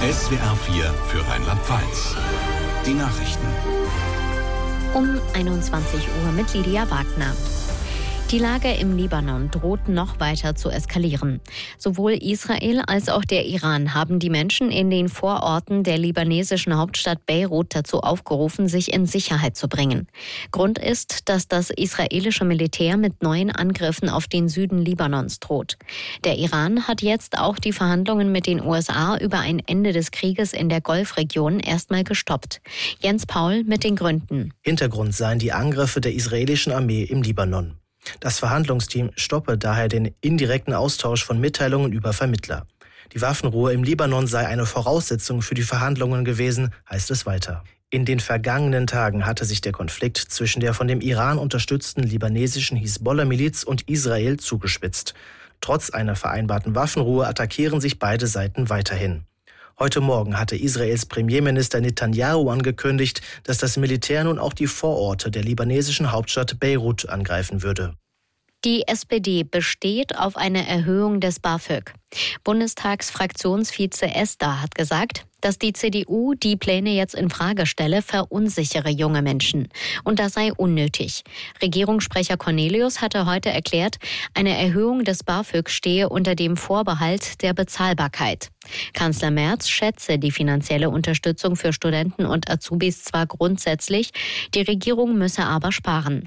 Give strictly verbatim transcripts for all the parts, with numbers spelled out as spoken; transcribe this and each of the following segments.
S W R vier für Rheinland-Pfalz. Die Nachrichten. Um einundzwanzig Uhr mit Lydia Wagner. Die Lage im Libanon droht noch weiter zu eskalieren. Sowohl Israel als auch der Iran haben die Menschen in den Vororten der libanesischen Hauptstadt Beirut dazu aufgerufen, sich in Sicherheit zu bringen. Grund ist, dass das israelische Militär mit neuen Angriffen auf den Süden Libanons droht. Der Iran hat jetzt auch die Verhandlungen mit den U S A über ein Ende des Krieges in der Golfregion erstmal gestoppt. Jens Paul mit den Gründen. Hintergrund seien die Angriffe der israelischen Armee im Libanon. Das Verhandlungsteam stoppe daher den indirekten Austausch von Mitteilungen über Vermittler. Die Waffenruhe im Libanon sei eine Voraussetzung für die Verhandlungen gewesen, heißt es weiter. In den vergangenen Tagen hatte sich der Konflikt zwischen der von dem Iran unterstützten libanesischen Hisbollah-Miliz und Israel zugespitzt. Trotz einer vereinbarten Waffenruhe attackieren sich beide Seiten weiterhin. Heute Morgen hatte Israels Premierminister Netanyahu angekündigt, dass das Militär nun auch die Vororte der libanesischen Hauptstadt Beirut angreifen würde. Die S P D besteht auf einer Erhöhung des BAföG. Bundestagsfraktionsvize Esther hat gesagt, dass die C D U die Pläne jetzt in Frage stelle, verunsichere junge Menschen. Und das sei unnötig. Regierungssprecher Cornelius hatte heute erklärt, eine Erhöhung des BAföG stehe unter dem Vorbehalt der Bezahlbarkeit. Kanzler Merz schätze die finanzielle Unterstützung für Studenten und Azubis zwar grundsätzlich, die Regierung müsse aber sparen.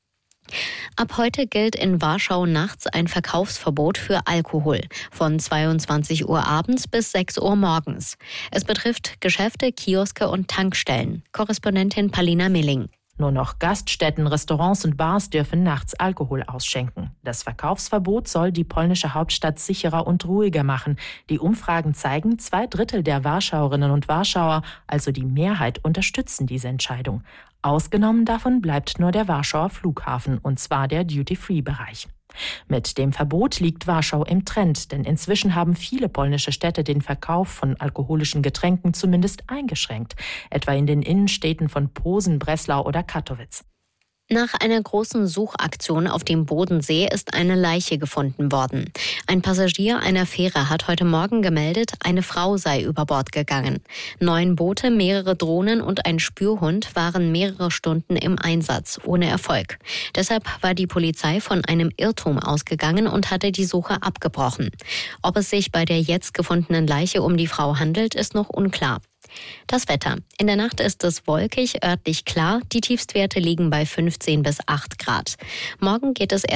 Ab heute gilt in Warschau nachts ein Verkaufsverbot für Alkohol von zweiundzwanzig Uhr abends bis sechs Uhr morgens. Es betrifft Geschäfte, Kioske und Tankstellen. Korrespondentin Palina Milling. Nur noch Gaststätten, Restaurants und Bars dürfen nachts Alkohol ausschenken. Das Verkaufsverbot soll die polnische Hauptstadt sicherer und ruhiger machen. Die Umfragen zeigen, zwei Drittel der Warschauerinnen und Warschauer, also die Mehrheit, unterstützen diese Entscheidung. Ausgenommen davon bleibt nur der Warschauer Flughafen, und zwar der Duty-Free-Bereich. Mit dem Verbot liegt Warschau im Trend, denn inzwischen haben viele polnische Städte den Verkauf von alkoholischen Getränken zumindest eingeschränkt, etwa in den Innenstädten von Posen, Breslau oder Katowice. Nach einer großen Suchaktion auf dem Bodensee ist eine Leiche gefunden worden. Ein Passagier einer Fähre hat heute Morgen gemeldet, eine Frau sei über Bord gegangen. Neun Boote, mehrere Drohnen und ein Spürhund waren mehrere Stunden im Einsatz, ohne Erfolg. Deshalb war die Polizei von einem Irrtum ausgegangen und hatte die Suche abgebrochen. Ob es sich bei der jetzt gefundenen Leiche um die Frau handelt, ist noch unklar. Das Wetter. In der Nacht ist es wolkig, örtlich klar. Die Tiefstwerte liegen bei fünfzehn bis acht Grad. Morgen geht es